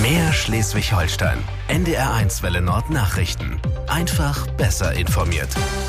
Mehr Schleswig-Holstein. NDR1 Welle Nord Nachrichten. Einfach besser informiert.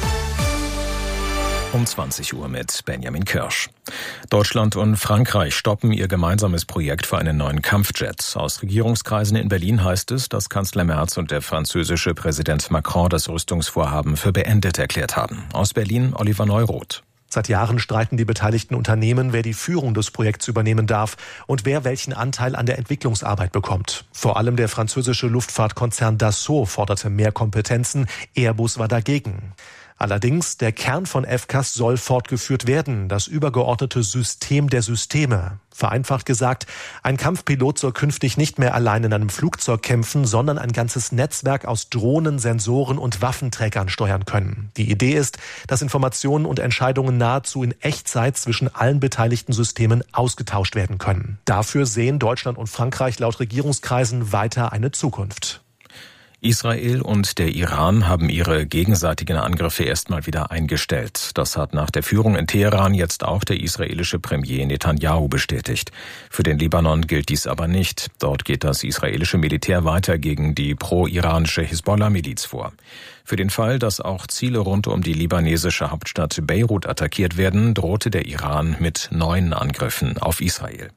Um 20 Uhr mit Benjamin Kirsch. Deutschland und Frankreich stoppen ihr gemeinsames Projekt für einen neuen Kampfjet. Aus Regierungskreisen in Berlin heißt es, dass Kanzler Merz und der französische Präsident Macron das Rüstungsvorhaben für beendet erklärt haben. Aus Berlin Oliver Neuroth. Seit Jahren streiten die beteiligten Unternehmen, wer die Führung des Projekts übernehmen darf und wer welchen Anteil an der Entwicklungsarbeit bekommt. Vor allem der französische Luftfahrtkonzern Dassault forderte mehr Kompetenzen, Airbus war dagegen. Allerdings, der Kern von FCAS soll fortgeführt werden, das übergeordnete System der Systeme. Vereinfacht gesagt, ein Kampfpilot soll künftig nicht mehr allein in einem Flugzeug kämpfen, sondern ein ganzes Netzwerk aus Drohnen, Sensoren und Waffenträgern steuern können. Die Idee ist, dass Informationen und Entscheidungen nahezu in Echtzeit zwischen allen beteiligten Systemen ausgetauscht werden können. Dafür sehen Deutschland und Frankreich laut Regierungskreisen weiter eine Zukunft. Israel und der Iran haben ihre gegenseitigen Angriffe erstmal wieder eingestellt. Das hat nach der Führung in Teheran jetzt auch der israelische Premier Netanyahu bestätigt. Für den Libanon gilt dies aber nicht. Dort geht das israelische Militär weiter gegen die pro-iranische Hisbollah-Miliz vor. Für den Fall, dass auch Ziele rund um die libanesische Hauptstadt Beirut attackiert werden, drohte der Iran mit neuen Angriffen auf Israel.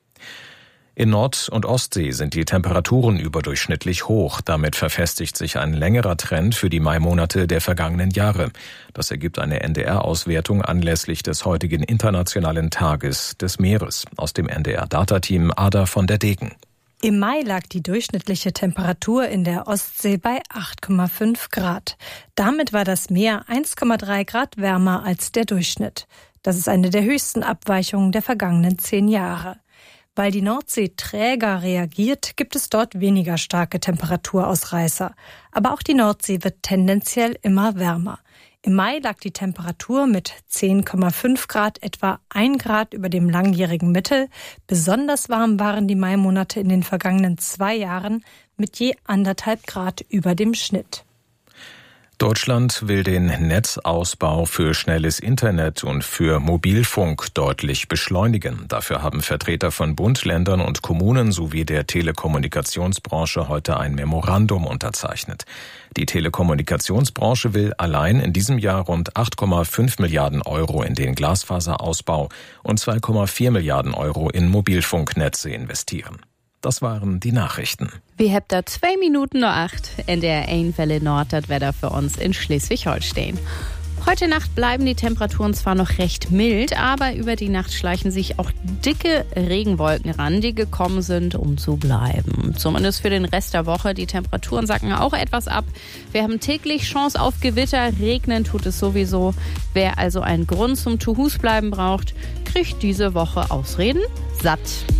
In Nord- und Ostsee sind die Temperaturen überdurchschnittlich hoch. Damit verfestigt sich ein längerer Trend für die Maimonate der vergangenen Jahre. Das ergibt eine NDR-Auswertung anlässlich des heutigen Internationalen Tages des Meeres. Aus dem NDR-Data-Team Ada von der Degen. Im Mai lag die durchschnittliche Temperatur in der Ostsee bei 8,5 Grad. Damit war das Meer 1,3 Grad wärmer als der Durchschnitt. Das ist eine der höchsten Abweichungen der vergangenen 10 Jahre. Weil die Nordsee träger reagiert, gibt es dort weniger starke Temperaturausreißer. Aber auch die Nordsee wird tendenziell immer wärmer. Im Mai lag die Temperatur mit 10,5 Grad etwa 1 Grad über dem langjährigen Mittel. Besonders warm waren die Maimonate in den vergangenen 2 Jahren mit je 1,5 Grad über dem Schnitt. Deutschland will den Netzausbau für schnelles Internet und für Mobilfunk deutlich beschleunigen. Dafür haben Vertreter von Bund, Ländern und Kommunen sowie der Telekommunikationsbranche heute ein Memorandum unterzeichnet. Die Telekommunikationsbranche will allein in diesem Jahr rund 8,5 Milliarden Euro in den Glasfaserausbau und 2,4 Milliarden Euro in Mobilfunknetze investieren. Das waren die Nachrichten. Wir habt da 2 Minuten nach 8. NDR1 Welle Nord, das Wetter für uns in Schleswig-Holstein. Heute Nacht bleiben die Temperaturen zwar noch recht mild, aber über die Nacht schleichen sich auch dicke Regenwolken ran, die gekommen sind, um zu bleiben. Zumindest für den Rest der Woche. Die Temperaturen sacken auch etwas ab. Wir haben täglich Chance auf Gewitter. Regnen tut es sowieso. Wer also einen Grund zum Zuhause-Bleiben braucht, kriegt diese Woche Ausreden satt.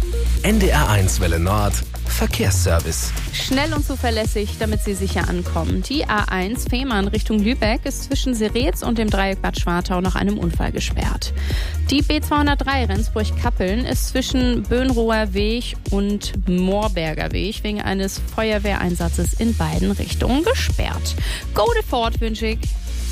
NDR1 Welle Nord Verkehrsservice. Schnell und zuverlässig, damit Sie sicher ankommen. Die A1 Fehmarn Richtung Lübeck ist zwischen Seretz und dem Dreieck Bad Schwartau nach einem Unfall gesperrt. Die B203 Rendsburg-Kappeln ist zwischen Böhnroer Weg und Moorberger Weg wegen eines Feuerwehreinsatzes in beiden Richtungen gesperrt. Go de fort, wünsche ich.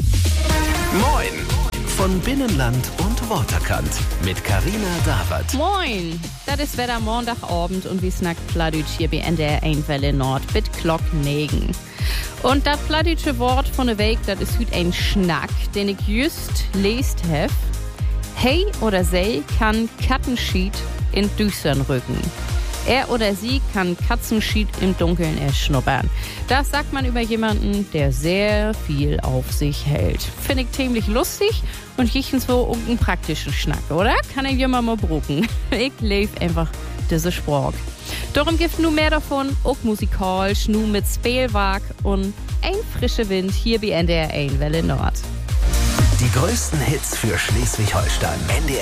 Moin! Von Binnenland und Waterkant mit Carina Dawert. Moin! Das ist Wetter Montagabend und wie snackt Plattdeutsch hier bei NDR1 Welle Nord mit Glocknegen. Und das plattdeutsche Wort von der Weg, das ist heute ein Schnack, den ich just lest hef. Hey oder sei kann Kattenschied in Düstern rücken. Er oder sie kann Katzenschied im Dunkeln erschnuppern. Das sagt man über jemanden, der sehr viel auf sich hält. Finde ich ziemlich lustig und riechen so einen praktischen Schnack, oder? Kann ich jemand mal brucken. Ich lebe einfach diese Spruch. Darum gibt nur mehr davon, auch musikalisch, nur mit Spielwag und ein frischer Wind hier bei NDR1 Welle Nord. Die größten Hits für Schleswig-Holstein. NDR